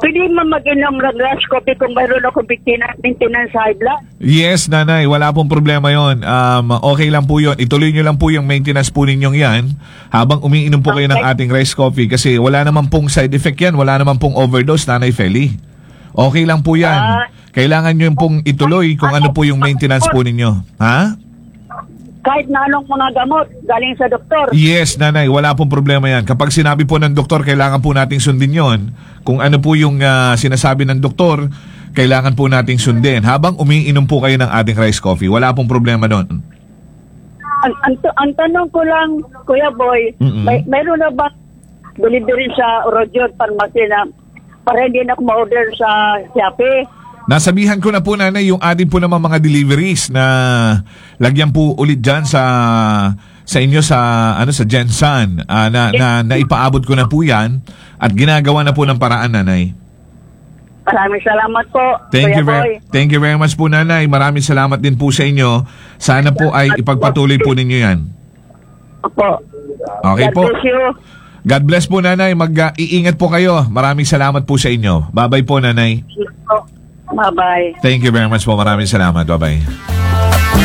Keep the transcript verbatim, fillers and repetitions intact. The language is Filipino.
Pwede man mag-inom ng rice coffee kung mayroon akong maintenance, maintenance high blood. Yes, nanay. Wala pong problema yon. Um, okay lang po yun. Ituloy nyo lang po yung maintenance po ninyong yan habang umiinom po kayo ng ating rice coffee kasi wala naman pong side effect yan. Wala naman pong overdose, Nanay Feli. Okay lang po yan. Ah. Kailangan nyo pong ituloy kung ano po yung maintenance po ninyo. Ha? Kahit na anong mga gamot galing sa doktor. Yes, nanay. Wala pong problema yan. Kapag sinabi po ng doktor, kailangan po nating sundin yon. Kung ano po yung uh, sinasabi ng doktor, kailangan po nating sundin. Habang umiinom po kayo ng ating rice coffee, wala pong problema doon. Ang, ang, ang tanong ko lang, Kuya Boy, Mm-mm. may, mayroon na ba delivery sa Rodyot Pharmacy na para hindi na ako ma-order sa Shopee? Nasabihan ko na po, nanay, yung atin po naman mga deliveries na lagyan po ulit dyan sa sa inyo sa ano sa Gensan uh, na, na naipaabot ko na po yan at ginagawa na po ng paraan, nanay. Maraming salamat po, Thank Kuya you Boy. very, thank you very much po, nanay. Maraming salamat din po sa inyo. Sana po ay ipagpatuloy po ninyo yan. Opo. Okay God po. bless you. God bless po, nanay. Mag-iingat po kayo. Maraming salamat po sa inyo. Bye-bye po, nanay. Bye-bye. Thank you very much po. Maraming salamat. Bye-bye.